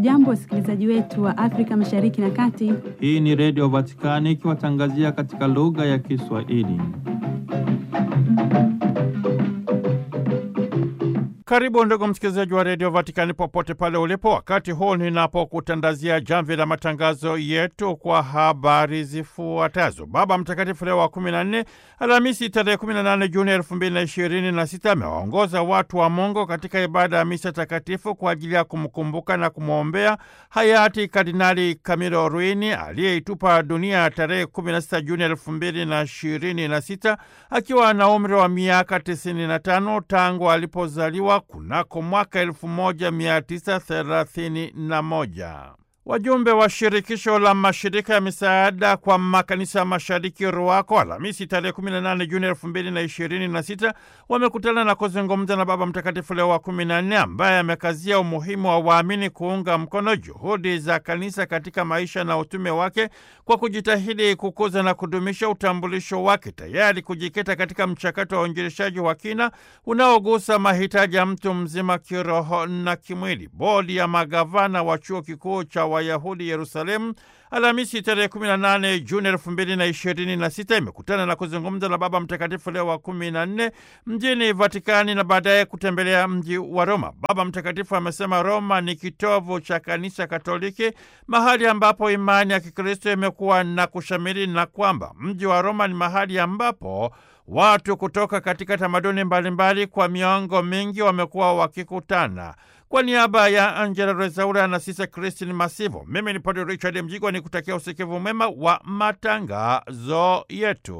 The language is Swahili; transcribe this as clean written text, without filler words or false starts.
Hamjambo wasikilizaji wetu wa Afrika Mashariki na Kati. Hii ni Radio Vatikani ikiwatangazia katika lugha ya Kiswahili. Karibu ndugu msikilizaji wa Radio Vatikani popote pale ulipo, wakati huu ninapokutandazia jamvi la matangazo yetu kwa habari zifuatazo. Baba Mtakatifu Leo wa 14, Alhamisi tarehe 18 Juni 2026, amewaongoza watu wa Mungu katika ibada ya misa takatifu kwa ajili ya kumkumbuka na kumwombea hayati Kardinali Camillo Ruini aliyeitupa dunia tarehe 16 Juni 2026 akiwa na umri wa miaka 95 tangu alipozaliwa kunako mwaka 1931. Wajumbe wa shirikisho la mashirika ya misaada kwa makanisa ya Mashariki RUACO Alhamisi tarehe 18 Juni 2026 wamekutana na kuzungumza na Baba Mtakatifu Leo wa 14 ambaye amekazia umuhimu wa waamini kuunga mkono juhudi za kanisa katika maisha na utume wake kwa kujitahidi kukuza na kudumisha utambulisho wake, tayari kujikita katika mchakato wa uinjilishaji wa kina unaogusa mahitaji ya mtu mzima kiroho na kimwili. Bodi ya magavana wa chuo kikuu cha Wayahudi Yerusalemu Alhamisi tarehe 18 Juni 2026 imekutana na kuzungumza na Baba Mtakatifu Leo wa 14 mjini Vatikani na baadaye kutembelea mji wa Roma. Baba Mtakatifu amesema Roma ni kitovu cha kanisa Katoliki, mahali ambapo imani ya Kikristo imekuwa na kushamiri, na kwamba mji wa Roma ni mahali ambapo watu kutoka katika tamaduni mbalimbali kwa miongo mingi wamekuwa wakikutana. Kwa niaba ya Angela Rezaura na Sisa Christine Masivo, mimi ni Padre Richard Mjigwa, ni kutakia usikivu mwema wa matangazo yetu.